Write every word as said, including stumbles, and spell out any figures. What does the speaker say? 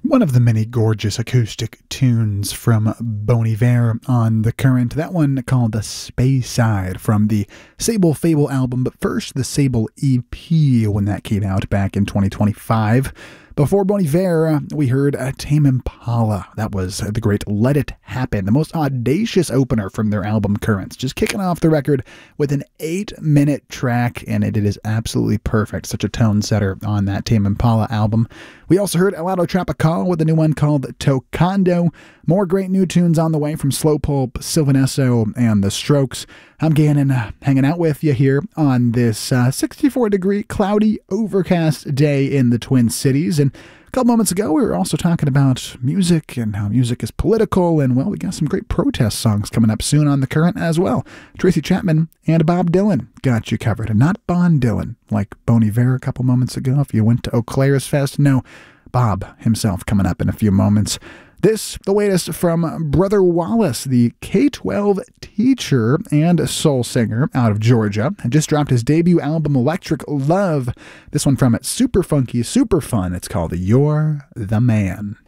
One of the many gorgeous acoustic tunes from Bon Iver on The Current, that one called The Speyside from the Sable Fable album, but first the Sable E P when that came out back in twenty twenty-five. Before Bon Iver, we heard uh, Tame Impala. That was uh, the great Let It Happen, the most audacious opener from their album Currents, just kicking off the record with an eight-minute track, and it is absolutely perfect. Such a tone setter on that Tame Impala album. We also heard Helado Tropical with a new one called Tocando. More great new tunes on the way from Slowpulp, Sylvanesso, and The Strokes. I'm Gannon, uh, hanging out with you here on this uh, sixty-four degree cloudy overcast day in the Twin Cities. And a couple moments ago, we were also talking about music and how music is political. And, well, we got some great protest songs coming up soon on The Current as well. Tracy Chapman and Bob Dylan got you covered. And not Bon Dylan, like Bon Iver a couple moments ago. If you went to Eau Claire's Fest, no, Bob himself coming up in a few moments. This, the latest from Brother Wallace, the K twelve teacher and soul singer out of Georgia, had just dropped his debut album, Electric Love. This one from Super Funky, Super Fun. It's called You're the Man.